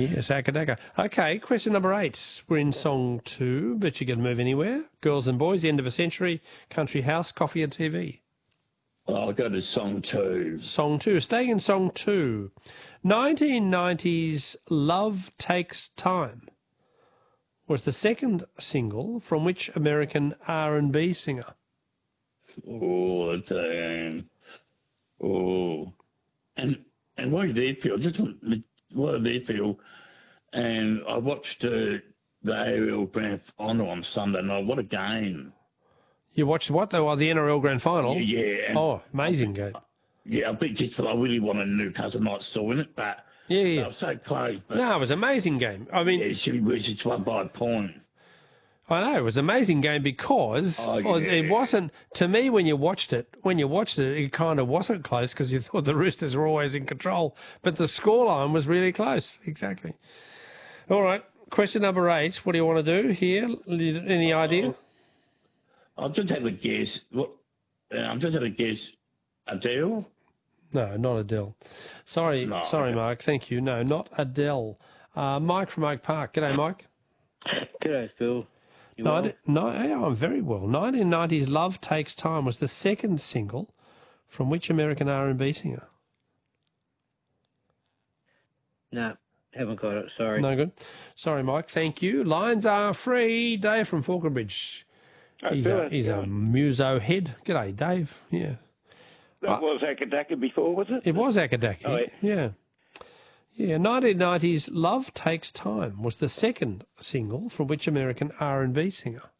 Yes, Akadaka. Okay, question number 8. We're in song 2, but you can move anywhere. Girls and Boys, The End of a Century, Country House, Coffee and TV. I'll go to song 2. Song 2. Staying in song 2. 1990's Love Takes Time was the second single from which American R&B singer? Oh, damn. Oh. And what did they feel? What did they feel? And I watched the ARL Grand Final on Sunday night. What a game. You watched what, though? The NRL Grand Final? Yeah. Oh, amazing game. Yeah, I beat Dixville. I really wanted Newcastle Knights to win it, but Yeah. they were so close. But No, it was an amazing game. I mean, yeah, she won by a point. I know, it was an amazing game because it wasn't, to me, when you watched it, it kind of wasn't close because you thought the Roosters were always in control, but the scoreline was really close. Exactly. All right, question number 8. What do you want to do here? Any idea? I'll just have a guess. Adele? No, not Adele. Sorry, Mark. Thank you. No, not Adele. Mike from Oak Park. G'day, Mike. G'day, Phil. I'm very well. 1990's Love Takes Time was the second single from which American R&B singer? No, haven't got it. Sorry. No good. Sorry, Mike. Thank you. Lines are free. Dave from Falconbridge. He's a muso head. G'day, Dave. Yeah. That was Akadaka before, was it? It was Akadaki. Oh, yeah. Yeah, 1990's Love Takes Time was the second single from which American R&B singer?